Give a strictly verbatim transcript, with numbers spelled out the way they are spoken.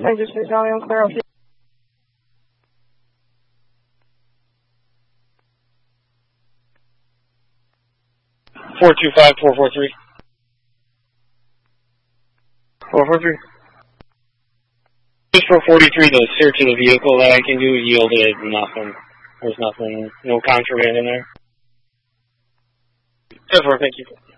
I just said Charlie on clear. four two five, four four three. four four three. Just for forty-three, the search of the vehicle that I can do yielded nothing. There's nothing, no contraband in there. ten four, thank you.